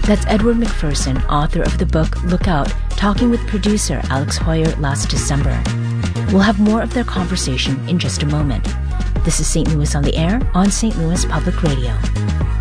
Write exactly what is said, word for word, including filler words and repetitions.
That's Edward McPherson, author of the book Look Out, talking with producer Alex Hoyer last December. We'll have more of their conversation in just a moment. This is Saint Louis on the Air on Saint Louis Public Radio.